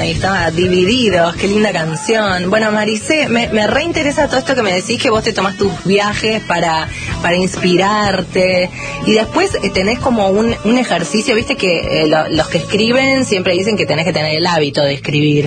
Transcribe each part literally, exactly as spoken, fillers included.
y estaba Divididos, qué linda canción. Bueno, Maricé, me, me reinteresa todo esto que me decís, que vos te tomás tus viajes para, para inspirarte, y después eh, tenés como un, un ejercicio, viste que eh, lo, los que escriben siempre dicen que tenés que tener el hábito de escribir.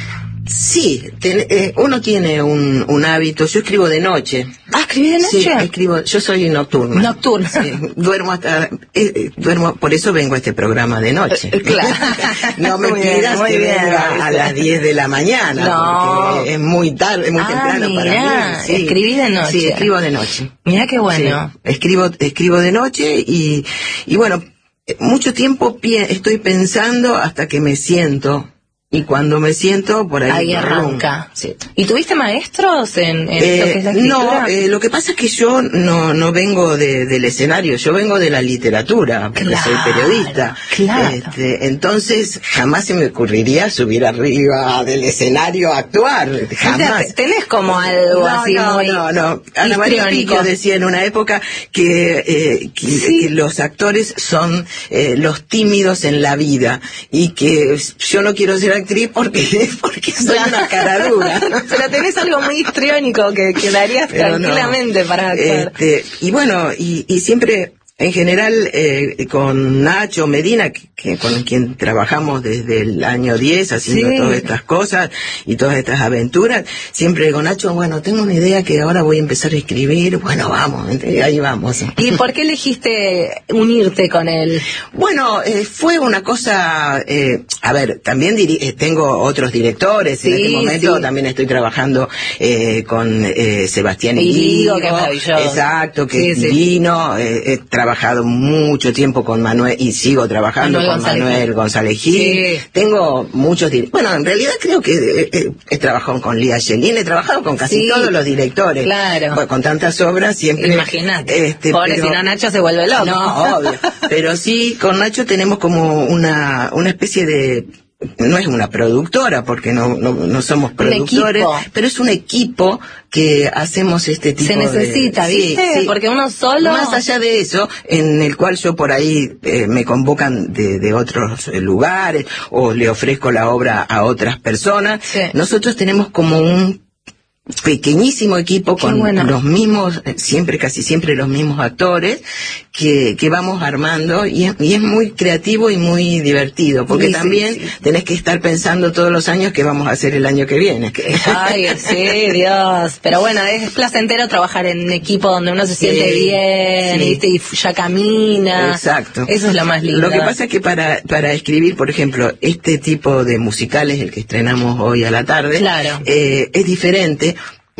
Sí, ten, eh, uno tiene un, un hábito. Yo escribo de noche. Ah, ¿escribís de noche? Sí, escribo. Yo soy nocturna. Nocturna. Sí, duermo hasta, eh, eh, duermo, por eso vengo a este programa de noche. Eh, claro. No me Muy pidas bien, que muy bien, venga a las diez de la mañana, no. porque es muy tarde, es muy ah, temprano mirá, para mí. Sí. Escribís de noche. Sí, escribo de noche. Mirá qué bueno. Sí, escribo, escribo de noche y, y bueno, mucho tiempo pi- estoy pensando hasta que me siento. Y cuando me siento, por ahí... Ahí arranca. Sí. ¿Y tuviste maestros en, en eh, lo que es la escritura? No, eh, lo que pasa es que yo no no vengo de, del escenario, yo vengo de la literatura, porque claro, soy periodista. Claro. Este, entonces, jamás se me ocurriría subir arriba del escenario a actuar. Jamás. O sea, tenés como algo no, así no, muy no, no. Ana María Pico decía en una época que, eh, que, sí. que los actores son eh, los tímidos en la vida y que yo no quiero ser actriz porque, porque soy una cara dura. Pero tenés algo muy histriónico que quedarías tranquilamente no. para actuar. Este, y bueno, y, y siempre... En general, eh, con Nacho Medina, que, que con quien trabajamos desde el año diez, haciendo sí. todas estas cosas y todas estas aventuras, siempre con Nacho, bueno, tengo una idea que ahora voy a empezar a escribir, bueno, vamos, ahí vamos. ¿Y por qué elegiste unirte con él? Bueno, eh, fue una cosa, eh, a ver, también diri- eh, tengo otros directores, sí, en este momento sí. también estoy trabajando eh, con eh, Sebastián Irigo, que es maravilloso. Exacto, que sí, es sí. divino, eh, eh, He trabajado mucho tiempo con Manuel y sigo trabajando Manuel con González Manuel González Gil. Sí. Tengo muchos directores. Bueno, en realidad creo que eh, eh, he trabajado con Lía Yelin, he trabajado con casi sí. todos los directores. Claro. Bueno, con tantas obras siempre. Imagínate. Este, Pobre, pero, si no Nacho se vuelve loco. No, obvio. Pero sí, con Nacho tenemos como una, una especie de. No es una productora porque no no, no somos productores, pero es un equipo que hacemos este tipo de... Se necesita, de, ¿viste? Sí, sí. Porque uno solo... Más allá de eso, en el cual yo por ahí eh, me convocan de, de otros eh, lugares o le ofrezco la obra a otras personas, sí. nosotros tenemos como un pequeñísimo equipo Qué con bueno. los mismos, siempre, casi siempre los mismos actores que, que vamos armando y es, y es muy creativo y muy divertido porque sí, también sí, sí. tenés que estar pensando todos los años qué vamos a hacer el año que viene. Ay, sí, Dios. Pero bueno, es placentero trabajar en un equipo donde uno se siente sí, bien sí. ¿viste? Y ya camina. Exacto. Eso es lo más lindo. Lo que pasa es que para, para escribir, por ejemplo, este tipo de musicales, el que estrenamos hoy a la tarde, claro. eh, es diferente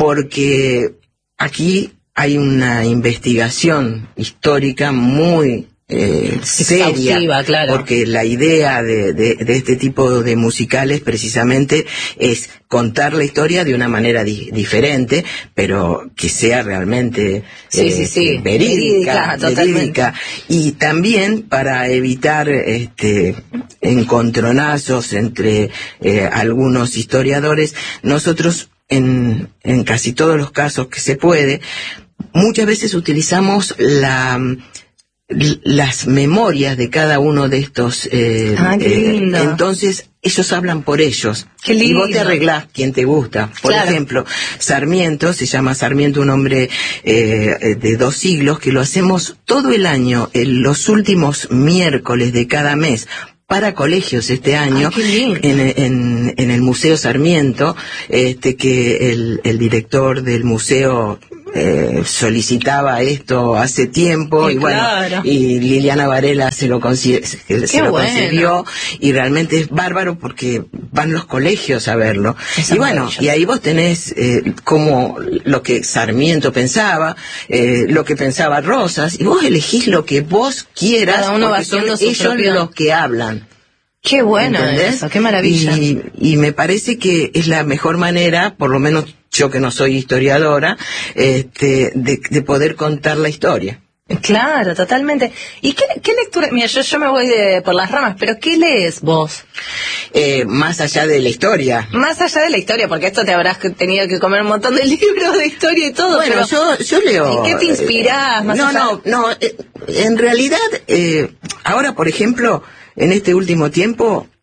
porque aquí hay una investigación histórica muy eh, seria, claro. porque la idea de, de, de este tipo de musicales precisamente es contar la historia de una manera di- diferente, pero que sea realmente sí, eh, sí, sí. verídica, verídica, verídica. Y también para evitar este encontronazos entre eh, algunos historiadores, nosotros En, en casi todos los casos que se puede, muchas veces utilizamos la, las memorias de cada uno de estos. Eh, ah, qué lindo. Eh, entonces, ellos hablan por ellos. Qué lindo. Y vos te arreglás quien te gusta. Por claro. ejemplo, Sarmiento, se llama Sarmiento, un hombre eh, de dos siglos, que lo hacemos todo el año, en los últimos miércoles de cada mes, para colegios este año. Ay, en, en, en el Museo Sarmiento, este que el, el director del museo eh, solicitaba esto hace tiempo sí, y bueno claro. y Liliana Varela se lo, conci- se, se lo bueno. concedió y realmente es bárbaro porque van los colegios a verlo. Eso y bueno, y ahí vos tenés eh, como lo que Sarmiento pensaba, eh, lo que pensaba Rosas, y vos elegís lo que vos quieras. Cada uno va porque son haciendo su ellos propio... los que hablan. Qué bueno eso, qué maravilla. Y, y me parece que es la mejor manera, por lo menos yo que no soy historiadora, este, de, de poder contar la historia. Claro, totalmente. ¿Y qué, qué lectura? Mira, yo, yo me voy de, por las ramas, pero ¿qué lees vos? Eh, más allá de la historia. Más allá de la historia, porque esto te habrás tenido que comer un montón de libros de historia y todo. Bueno, pero yo, yo leo... ¿en qué te inspirás? Más no, allá? no, no, eh, en realidad, eh, ahora por ejemplo, en este último tiempo,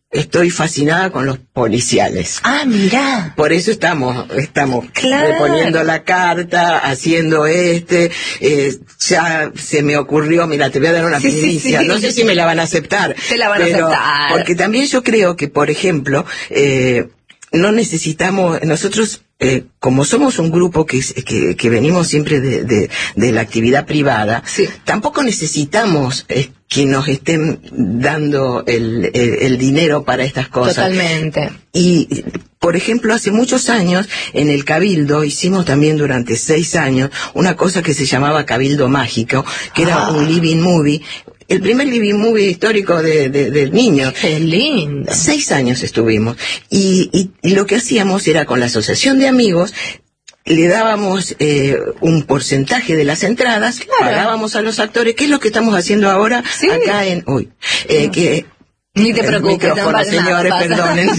estoy fascinada con los policiales. Ah, mirá. Por eso estamos, estamos claro. reponiendo la carta, haciendo este, eh, ya se me ocurrió, mira, te voy a dar una sí, primicia, sí, sí. no sé si me la van a aceptar. Te la van pero, a aceptar. Porque también yo creo que, por ejemplo, eh, no necesitamos, nosotros, eh, como somos un grupo que, que, que venimos siempre de, de, de la actividad privada, sí. tampoco necesitamos eh, que nos estén dando el, el, el dinero para estas cosas. Totalmente. Y, por ejemplo, hace muchos años, en el Cabildo, hicimos también durante seis años, una cosa que se llamaba Cabildo Mágico, que era ah. un living movie, el primer living movie histórico de, de, del niño. ¡Qué lindo! Seis años estuvimos. Y, y, y lo que hacíamos era con la asociación de amigos, le dábamos eh, un porcentaje de las entradas, claro. pagábamos a los actores, que es lo que estamos haciendo ahora ¿sí? acá en hoy. Eh, no. que Ni te preocupes, no vale señores, nada, perdonen.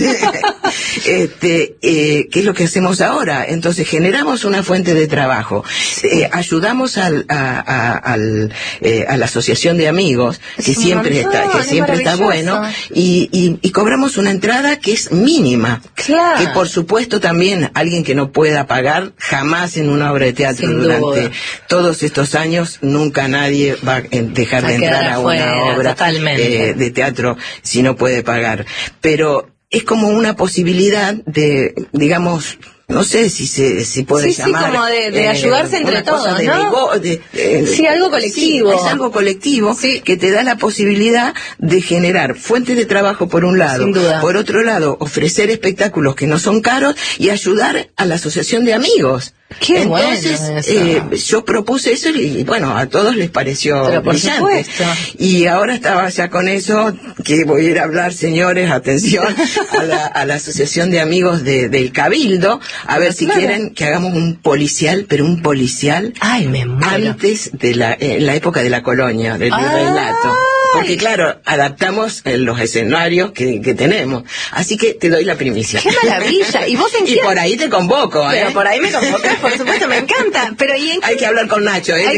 este, eh, ¿qué es lo que hacemos ahora? Entonces generamos una fuente de trabajo, sí. eh, ayudamos al, a, a, al, eh, a la asociación de amigos, que siempre montón, está, que siempre está bueno, y, y, y cobramos una entrada que es mínima, claro. que por supuesto también alguien que no pueda pagar jamás en una obra de teatro sin durante duda. Todos estos años nunca nadie va a dejar va de entrar a afuera, una obra eh, de teatro si no puede pagar, pero es como una posibilidad de, digamos, no sé si se si puede sí, llamar sí, como de, de ayudarse eh, entre todos, de, ¿no? De, de, sí, algo colectivo. Sí, es algo colectivo sí. que te da la posibilidad de generar fuentes de trabajo por un lado, sin duda. Por otro lado, ofrecer espectáculos que no son caros y ayudar a la asociación de amigos. Qué Entonces, bueno eso. eh, yo propuse eso y, bueno, a todos les pareció Pero por brillante. Supuesto. Y ahora estaba ya con eso, que voy a ir a hablar, señores, atención, a la, a la Asociación de Amigos de, del Cabildo, a ver si claro. quieren que hagamos un policial, pero un policial Ay, me muero. antes de la, en la época de la colonia, del virreinato. Porque claro, adaptamos en los escenarios que, que tenemos. Así que te doy la primicia. ¡Qué maravilla! ¿Y vos en Y qué? por ahí te convoco, ¿eh? Pero por ahí me convocas, por supuesto, me encanta. Pero ¿y en Hay que hablar con Nacho, ¿eh?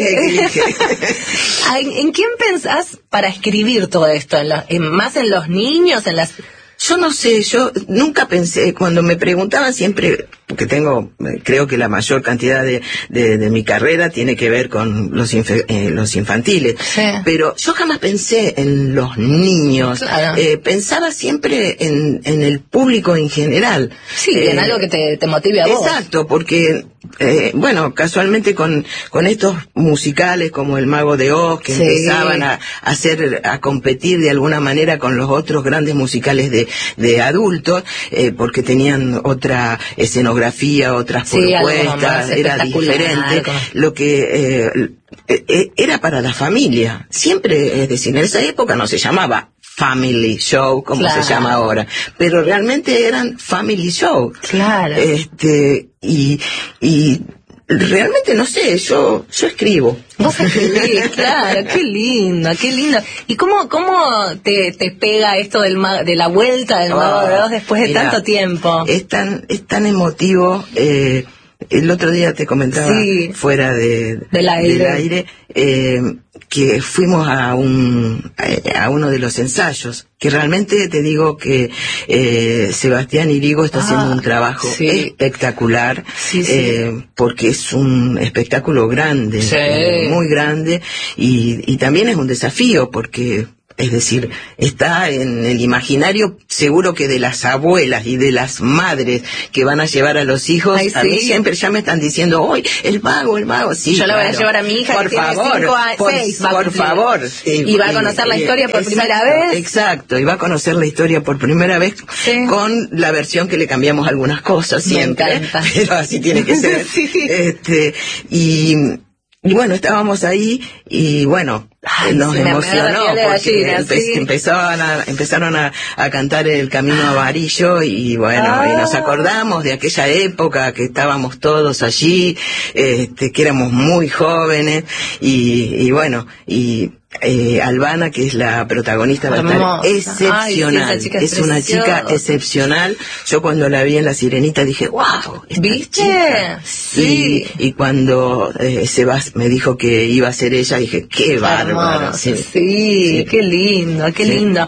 ¿En, ¿En quién pensás para escribir todo esto? ¿En los, en, ¿Más en los niños? ¿En las...? Yo no sé, yo nunca pensé, cuando me preguntaban siempre, porque tengo, creo que la mayor cantidad de, de, de mi carrera tiene que ver con los, infe, eh, los infantiles, sí. pero yo jamás pensé en los niños, claro. eh, pensaba siempre en, en el público en general. Sí, eh, en algo que te, te motive a vos. Exacto, porque... Eh, bueno, casualmente con, con estos musicales como El Mago de Oz, que sí. empezaban a, a hacer, a competir de alguna manera con los otros grandes musicales de, de adultos, eh, porque tenían otra escenografía, otras sí, propuestas, era diferente, como... lo que eh, eh, era para la familia. Siempre, es decir, en esa época no se llamaba Family Show, como claro. se llama ahora, pero realmente eran Family Show. Claro. Este, y, y realmente no sé, yo, yo escribo. Vos escribís, claro, qué lindo, qué lindo. ¿Y cómo, cómo te, te pega esto del ma de la vuelta del Mago oh, de Oz después de mira, tanto tiempo? Es tan, es tan emotivo, eh, el otro día te comentaba sí, fuera de, del aire, del aire eh, que fuimos a un a uno de los ensayos, que realmente te digo que eh, Sebastián Irigo está ah, haciendo un trabajo sí. espectacular, sí, sí. Eh, porque es un espectáculo grande, sí. eh, muy grande, y, y también es un desafío porque... Es decir, está en el imaginario seguro que de las abuelas y de las madres que van a llevar a los hijos. Ay, a sí. mí siempre ya me están diciendo, hoy el mago, el mago. Sí, yo claro. la voy a llevar a mi hija por que favor, tiene cinco a por, seis. Por favor. Eh, y va a conocer eh, la historia por exacto, primera vez. Exacto, y va a conocer la historia por primera vez sí. con la versión que le cambiamos algunas cosas siempre. Me encanta. Pero así tiene que ser. sí. Este, y... Y bueno, estábamos ahí y bueno, Ay, nos emocionó porque empe sí. empezaron, a, empezaron a, a cantar El Camino a Varillo y bueno, ah. y nos acordamos de aquella época que estábamos todos allí, este, que éramos muy jóvenes y, y bueno, y eh, Albana, que es la protagonista, va a estar excepcional. Ay, sí, es, es una chica excepcional. Yo cuando la vi en La Sirenita dije, wow, ¿viste? Chica. Sí. Y, y cuando eh, Sebas me dijo que iba a ser ella, dije, qué bárbaro. Sí, sí, sí, qué lindo, qué sí. lindo.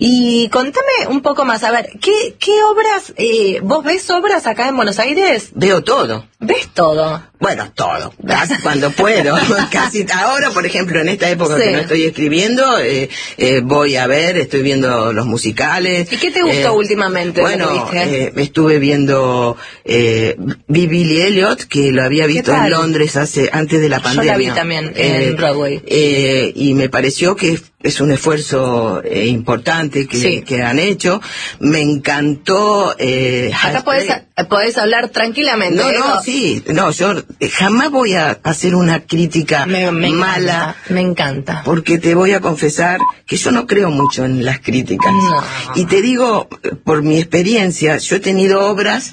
Y contame un poco más, a ver, ¿qué, qué obras, eh, vos ves obras acá en Buenos Aires? Veo todo. ¿Ves todo? Bueno, todo, casi cuando puedo, casi ahora, por ejemplo, en esta época sí. que no estoy escribiendo, eh, eh, voy a ver, estoy viendo los musicales. ¿Y qué te gustó eh, últimamente? Bueno, eh, estuve viendo eh, vi Billy Elliot, que lo había visto en Londres hace antes de la pandemia. Yo la vi también eh, en Broadway. Eh, y me pareció que es un esfuerzo eh, importante que, sí. que han hecho. Me encantó. Eh, Acá podés, podés hablar tranquilamente. No, no, no, sí, no, yo jamás voy a hacer una crítica me, me mala. Encanta, me encanta. Porque te voy a confesar que yo no creo mucho en las críticas. No. Y te digo, por mi experiencia, yo he tenido obras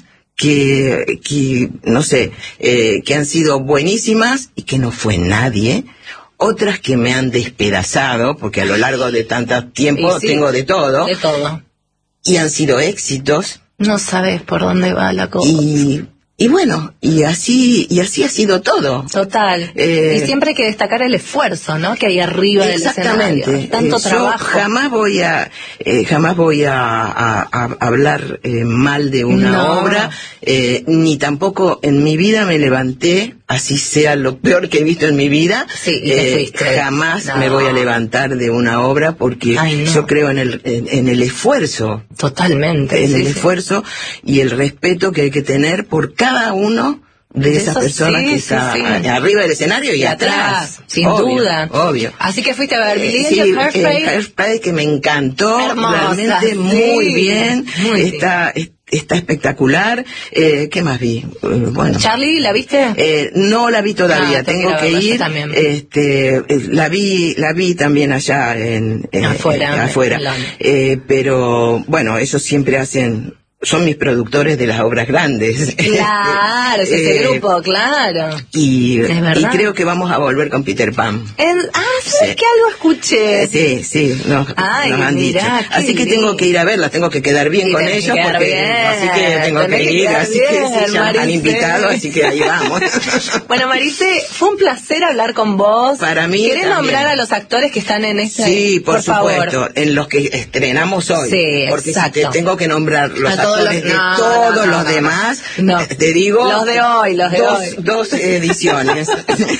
que, que no sé, eh, que han sido buenísimas y que no fue nadie. Otras que me han despedazado, porque a lo largo de tanto tiempo sí, tengo de todo. De todo. Y han sido éxitos. No sabes por dónde va la cosa. Y... Y bueno, y así y así ha sido todo. Total. Eh, y siempre hay que destacar el esfuerzo, ¿no? Que hay arriba del escenario. Exactamente. Tanto eh, trabajo. Yo jamás voy a eh, jamás voy a, a, a hablar eh, mal de una no. obra, eh, ni tampoco en mi vida me levanté, así sea lo peor que he visto en mi vida. Sí, y te eh, fuiste. Jamás no. me voy a levantar de una obra porque Ay, no. yo creo en el en, en el esfuerzo. Totalmente. En sí, el sí. esfuerzo y el respeto que hay que tener por cada uno de esas Eso personas sí, que está sí, sí. arriba del escenario y, y atrás, atrás, sin obvio, duda. Obvio. Así que fuiste a ver Billy eh, sí, Hairspray. eh, Hairspray que me encantó, hermosa, realmente sí. muy bien, muy está bien. Está espectacular. Eh, ¿Qué más vi? Eh, bueno. ¿Charlie, la viste? Eh, no la vi todavía, ah, tengo que verla, ir. También. Este, eh, la vi, la vi también allá en, en afuera. Eh, afuera. Eh, pero bueno, ellos siempre hacen. Son mis productores de las obras grandes. Claro, es ese eh, grupo, claro. Y, y creo que vamos a volver con Peter Pan. En, ah, ¿sabes sí. que algo escuché? Eh, sí, sí, nos, Ay, nos han mirá, dicho. Así que lindo. Tengo que ir a verla, tengo que quedar bien sí, con ellos, porque bien. Así que tengo Tenés que ir, que así bien, que sí, ya Maricé. Han invitado, así que ahí vamos. Bueno, Maricé, fue un placer hablar con vos. Para mí ¿Querés también. nombrar a los actores que están en este? Sí, por, por supuesto, favor. En los que estrenamos hoy. Sí, porque exacto. si te tengo que nombrar los a todos actores los, no, de todos no, no, los no, demás, no. te digo... Los de hoy, los de dos, hoy. Dos ediciones.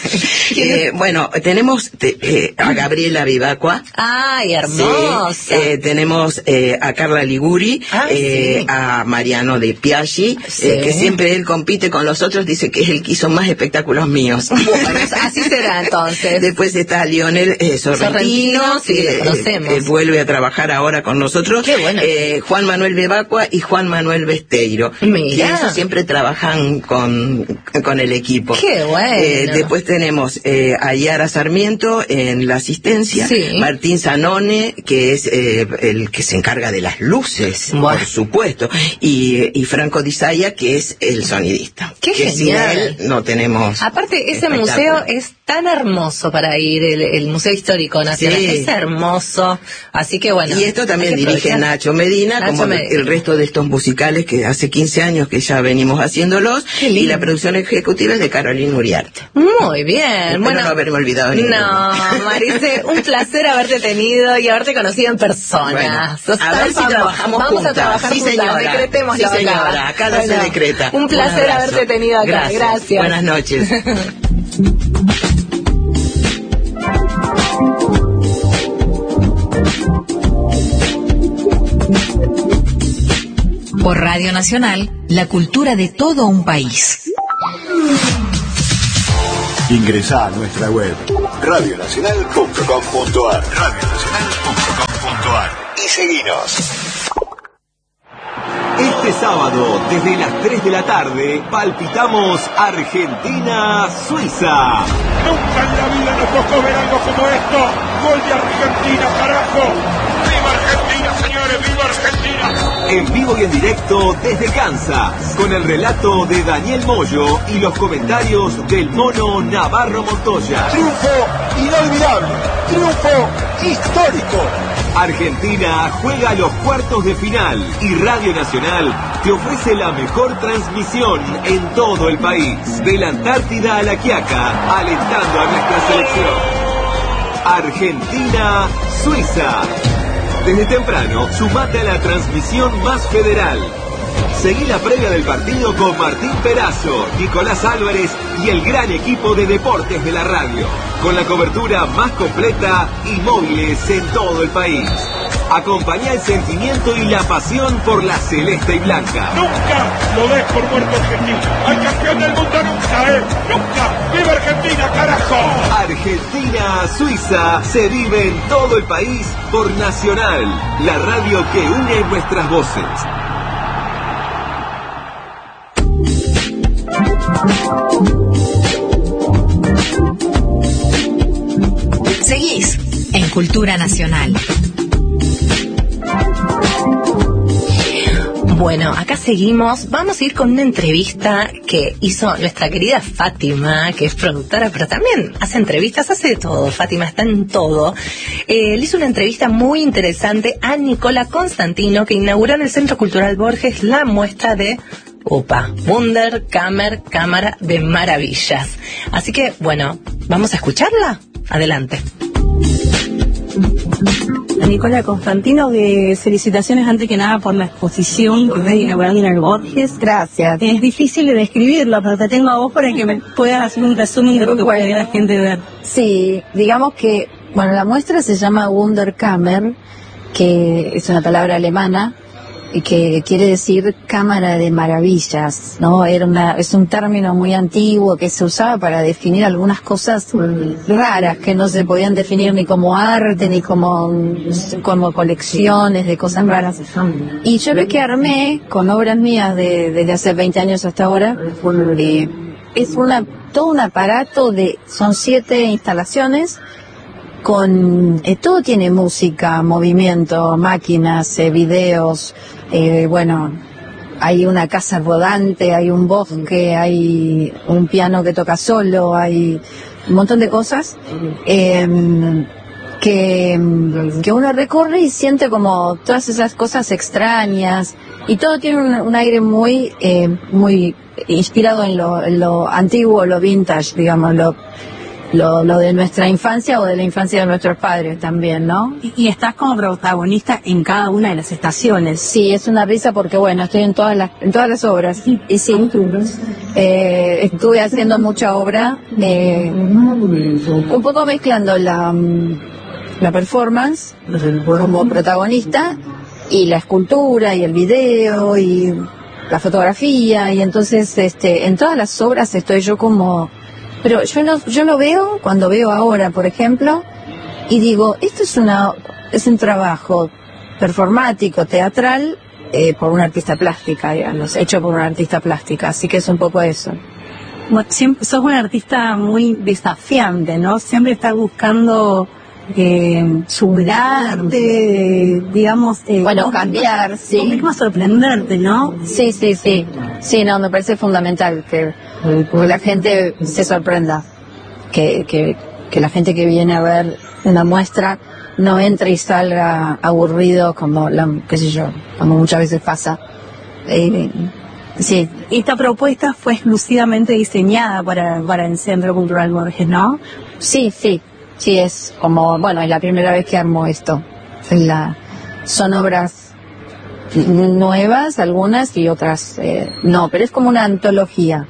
eh, bueno, tenemos te, eh, a Gabriela Vivacqua. ¡Ay, hermosa! Sí, eh, tenemos eh, a Carla Liguri, ah, eh, sí. a Mariano de Piaggi, sí. eh, que siempre él compite con los otros, dice que es el que hizo más espectáculos míos. Bueno, así será entonces. Después está Lionel eh, Sorrentino, Sorrentino, sí, que lo conocemos. Eh, vuelve a trabajar ahora con nosotros. Qué bueno. Eh, Juan Manuel Vivacqua y Juan Manuel Besteiro. Mira. Que ellos siempre trabajan con, con el equipo. Qué bueno. Eh, después tenemos eh, a Yara Sarmiento en la asistencia, sí. Martín Zanone, que es eh, el que se encarga de las luces, bueno. por supuesto, y, y Franco Di Saia, que es el sonidista. Qué que genial. Sin él no tenemos. Aparte, ese museo es tan hermoso para ir, el, el Museo Histórico Nacional. Sí. Es hermoso. Así que bueno. Y esto también dirige Nacho Medina, Nacho como Medina. El resto de estos musicales que hace quince años que ya venimos haciéndolos. Y la producción ejecutiva es de Carolina Uriarte. Muy bien. Espero bueno, no haberme olvidado ninguno. No, Maricé, un placer haberte tenido y haberte conocido en persona. Bueno, Sos a ver si trabajamos Vamos juntas. a trabajar sí, juntas. Señora. Decretémoslo sí, señora. acá. Acá no bueno, se decreta. Un placer un haberte tenido acá. Gracias. Gracias. Buenas noches. Por Radio Nacional, la cultura de todo un país. Ingresá a nuestra web radio nacional punto com punto ar radio nacional punto com punto ar y seguinos. Este sábado, desde las tres de la tarde, palpitamos Argentina-Suiza. Nunca en la vida nos tocó ver algo como esto. Gol de Argentina, carajo. ¡Viva Argentina, señores! ¡Viva Argentina! En vivo y en directo desde Kansas, con el relato de Daniel Moyo y los comentarios del mono Navarro Montoya. Triunfo inolvidable, triunfo histórico. Argentina juega los cuartos de final y Radio Nacional te ofrece la mejor transmisión en todo el país. De la Antártida a La Quiaca, alentando a nuestra selección. Argentina-Suiza. Desde temprano, sumate a la transmisión más federal. Seguí la previa del partido con Martín Perazo, Nicolás Álvarez y el gran equipo de deportes de la radio, con la cobertura más completa y móviles en todo el país. Acompañá el sentimiento y la pasión por la celeste y blanca. Nunca lo des por muerto Argentina. Al campeón del mundo nunca, ¿eh? Nunca. ¡Viva Argentina, carajo! Argentina-Suiza se vive en todo el país por Nacional, la radio que une nuestras voces. Seguís en Cultura Nacional. Bueno, acá seguimos. Vamos a ir con una entrevista que hizo nuestra querida Fátima, que es productora, pero también hace entrevistas, hace de todo. Fátima está en todo. Eh, le hizo una entrevista muy interesante a Nicola Constantino, que inauguró en el Centro Cultural Borges la muestra de Opa, Wunderkammer, Cámara de Maravillas. Así que, bueno, ¿vamos a escucharla? Adelante. Nicola Constantino, que felicitaciones antes que nada por la exposición que hay inaugurando en el Borges. Gracias. Es difícil de describirlo, pero te tengo a vos para que me puedas hacer un resumen de lo que puede la gente ver. Sí, digamos que, bueno, la muestra se llama Wunderkammer, que es una palabra alemana, y que quiere decir cámara de maravillas, ¿no? Era una, es un término muy antiguo que se usaba para definir algunas cosas raras que no se podían definir ni como arte ni como, como colecciones de cosas raras. Y yo lo que armé con obras mías de, desde hace veinte años hasta ahora, eh, es una, todo un aparato de, son siete instalaciones con, eh, todo tiene música, movimiento, máquinas, eh, videos, eh, bueno, hay una casa rodante, hay un bosque, hay un piano que toca solo, hay un montón de cosas eh, que, que uno recorre y siente como todas esas cosas extrañas, y todo tiene un, un aire muy, eh, muy inspirado en lo, en lo antiguo, lo vintage, digamos, lo Lo, lo de nuestra infancia o de la infancia de nuestros padres también, ¿no? Y, y estás como protagonista en cada una de las estaciones. Sí, es una risa porque, bueno, estoy en todas las, en todas las obras. Y sí, eh, estuve haciendo mucha obra, eh, un poco mezclando la, la performance como protagonista y la escultura y el video y la fotografía, y entonces este, en todas las obras estoy yo como... Pero yo lo, yo lo veo cuando veo ahora, por ejemplo, y digo, esto es una es un trabajo performático, teatral, eh, por una artista plástica, digamos, hecho por una artista plástica, así que es un poco eso. Bueno, siempre, sos una artista muy desafiante, ¿no? Siempre estás buscando eh, superarte, digamos... Eh, bueno, cambiar, sí. Mismo sorprenderte, ¿no? Sí, sí, sí. Sí, no, me parece fundamental que, que la gente se sorprenda, que, que, que la gente que viene a ver una muestra no entre y salga aburrido como, la, qué sé yo, como muchas veces pasa. Eh, sí. Esta propuesta fue exclusivamente diseñada para, para el Centro Cultural Borges, ¿no? Sí, sí. Sí, es como, bueno, es la primera vez que armo esto. Es la, son obras nuevas, algunas, y otras eh, no, pero es como una antología.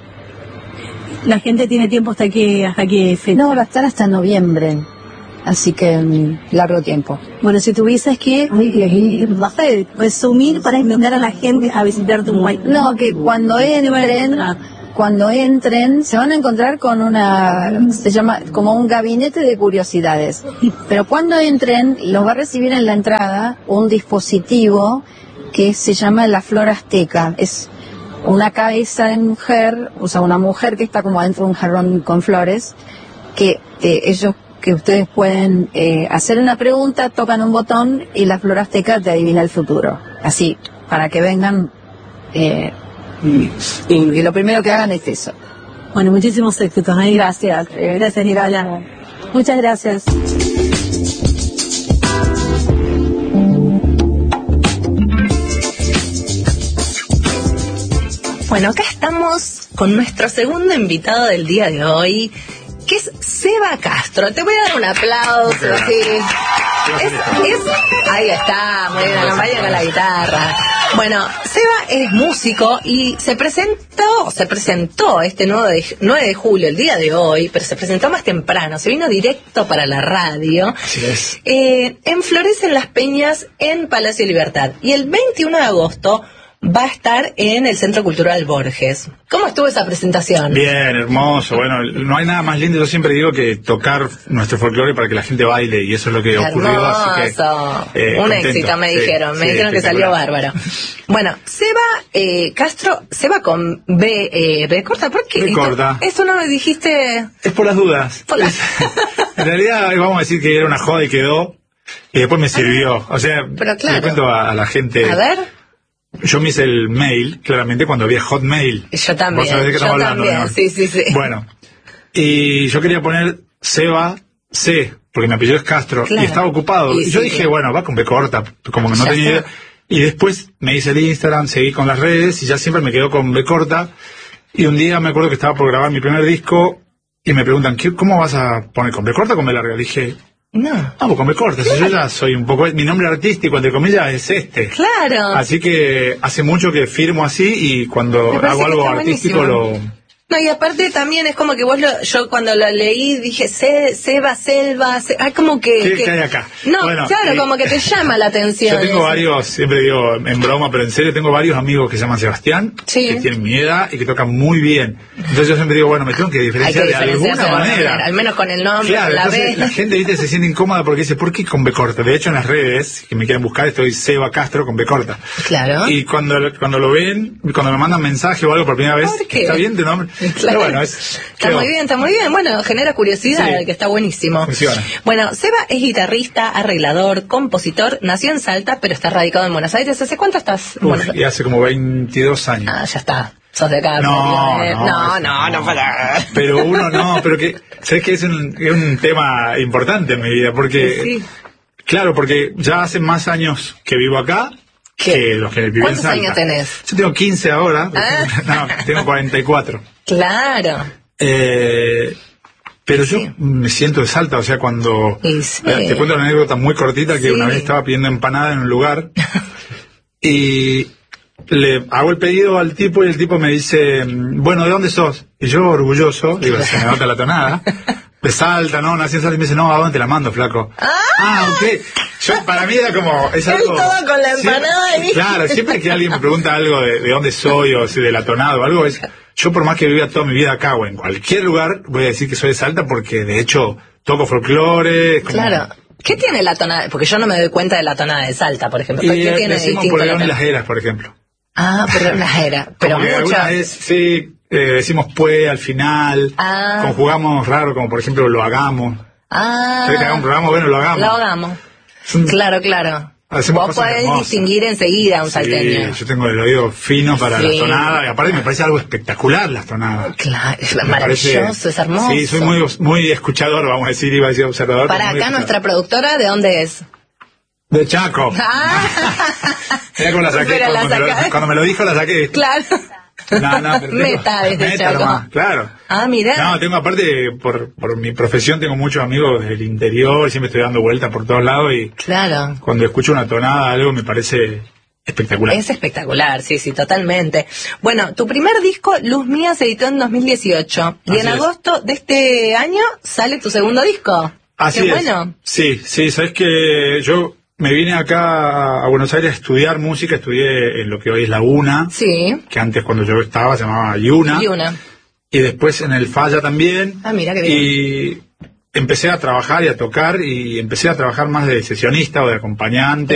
La gente tiene tiempo hasta que hasta que fecha. No, va a estar hasta noviembre, así que um, largo tiempo. Bueno, si tuvieses que no sé, resumir para invitar a la gente a visitar tu muestra. No, que cuando entren, cuando entren se van a encontrar con una, se llama como un gabinete de curiosidades, pero cuando entren los va a recibir en la entrada un dispositivo que se llama la flor azteca. Es una cabeza de mujer, o sea, una mujer que está como dentro de un jarrón con flores, que eh, ellos, que ustedes pueden eh, hacer una pregunta, tocan un botón y la flor azteca te adivina el futuro. así, para que vengan eh, y, y lo primero que hagan es eso. Bueno, muchísimos éxitos. Ahí. Gracias, eh, gracias Nirala. Muchas gracias. Bueno, acá estamos con nuestro segundo invitado del día de hoy, que es Seba Castro. Te voy a dar un aplauso, así. Es, es, ahí está, muy bien, acompaña con la guitarra. Bueno, Seba es músico y se presentó, se presentó este nueve de julio, el día de hoy, pero se presentó más temprano, se vino directo para la radio. Así es. Eh, en Florecen las Peñas, en Palacio Libertad. Y el veintiuno de agosto va a estar en el Centro Cultural Borges. ¿Cómo estuvo esa presentación? Bien, hermoso. Bueno, no hay nada más lindo. Yo siempre digo que tocar nuestro folclore para que la gente baile, y eso es lo que Hermoso. ocurrió. Así que, eh, un contento. éxito, me Sí, dijeron. Me sí, dijeron que salió bárbaro. Bueno, Seba eh, Castro, Seba con B, eh, B corta. ¿Por qué? B corta. Eso no me dijiste. Es por las dudas. Por las... En realidad, vamos a decir que era una joda y quedó, y después me sirvió. O sea, Pero claro. le cuento a, a la gente. A ver. Yo me hice el mail, claramente, cuando había Hotmail. Yo también. Vos sabés de qué estamos yo hablando, también. ¿no? Sí, sí, sí. Bueno, y yo quería poner Seba C, porque mi apellido es Castro, Claro. y estaba ocupado. Y Y, yo sí, dije, claro. bueno, va con B corta, como que no Ya tenía está. idea. Y después me hice el Instagram, seguí con las redes, y ya siempre me quedó con B corta. Y un día me acuerdo que estaba por grabar mi primer disco, y me preguntan, ¿qué, ¿cómo vas a poner con B corta o con B larga? Dije, No. vamos con B corta, si yo ya soy un poco, mi nombre artístico, entre comillas, es este. Claro. Así que hace mucho que firmo así, y cuando Me parece hago que algo está artístico buenísimo. lo... No, y aparte también es como que vos lo, yo cuando lo leí dije, Se, Seba, Selva, Se, ah, como que... ¿Qué, que- qué hay acá? No, Bueno, claro, eh, como que te llama la atención. Yo tengo varios, siempre digo en broma, pero en serio, tengo varios amigos que se llaman Sebastián, Sí. que tienen mi edad y que tocan muy bien. Entonces yo siempre digo, bueno, me tengo que Hay diferenciar que de alguna diferenciarse de alguna manera. manera, al menos con el nombre, Claro, la entonces B. la gente, viste, se siente incómoda porque dice, ¿por qué con B corta? De hecho, en las redes, que me quieren buscar, estoy Seba Castro con B corta. Claro. Y cuando, cuando lo ven, cuando me mandan mensaje o algo por primera vez, ¿Por qué? ¿está bien tu nombre? Claro. Pero bueno, es... Está quedó. muy bien, está muy bien. Bueno, genera curiosidad, Sí. que está buenísimo. Funciona. Bueno, Seba es guitarrista, arreglador, compositor, nació en Salta, pero está radicado en Buenos Aires. ¿Hace cuánto estás? Uf, Buenos- y hace como veintidós años. Ah, ya está. Sos de acá. No, eh, no, no, eso no, no, para. Pero uno no, pero que, ¿sabes que es un, es un tema importante en mi vida? Porque, Sí. claro, porque ya hace más años que vivo acá ¿Qué? que los que viví en ¿Cuántos Salta. años tenés? Yo tengo quince ahora, Ah. no, tengo cuarenta y cuatro. Claro. Eh, pero yo Sí. me siento de Salta, o sea, cuando... Y sí. Eh, te cuento una anécdota muy cortita, que Sí. una vez estaba pidiendo empanada en un lugar y le hago el pedido al tipo y el tipo me dice, bueno, ¿de dónde sos? Y yo, orgulloso, digo, se me nota la tonada, de Salta, ¿no? Nací en Salta, y me dice, no, ¿a dónde te la mando, flaco? Ah, ok. Yo, para mí era como... Es Él algo, todo con la empanada siempre- y- Claro, siempre que alguien me pregunta algo de, de dónde soy o si de la tonada o algo, es... Yo por más que viva toda mi vida acá o en cualquier lugar, voy a decir que soy de Salta porque de hecho toco folclore. es como- Claro. ¿Qué tiene la tonada? Porque yo no me doy cuenta de la tonada de Salta, por ejemplo. Y ¿Qué tiene de decimos distinto por la León y tonada? las Eras, por ejemplo. Ah, pero las era. Pero Como que mucho. alguna vez, sí, eh, decimos pues al final, Ah. conjugamos raro, como por ejemplo lo hagamos. Ah. ¿Querés que hagamos un programa? Bueno, lo hagamos. Lo hagamos. Es un- Claro, claro. Hacemos Vos cosas podés hermosas. distinguir enseguida a un Sí, salteño. yo tengo el oído fino para Sí. las tonadas, y aparte me parece algo espectacular las tonadas. Claro, es Me maravilloso, parece- es hermoso. Sí, soy muy, muy escuchador, vamos a decir, iba a decir observador. Para pero muy acá nuestra escuchador. productora, ¿de dónde es? De Chaco. Ah. Mira cómo la saqué, Pero la cuando, me lo, saca- cuando me lo dijo la saqué. Claro. No, no, pero tengo- Meta desde meta Chaco. nomás, claro. Ah, mirá. No, tengo aparte, por, por mi profesión, tengo muchos amigos del interior, siempre estoy dando vueltas por todos lados y Claro. cuando escucho una tonada, algo me parece espectacular. Es espectacular, sí, sí, totalmente. Bueno, tu primer disco, Luz Mía, se editó en dos mil dieciocho. Y Así en es. agosto de este año sale tu segundo disco. Así Qué es. bueno. Sí, sí, sabes que yo me vine acá a Buenos Aires a estudiar música, estudié en lo que hoy es la UNA, Sí. que antes cuando yo estaba se llamaba Yuna, Y una. y después en el Falla también. Ah, mira qué bien. Y empecé a trabajar y a tocar, y empecé a trabajar más de sesionista o de acompañante,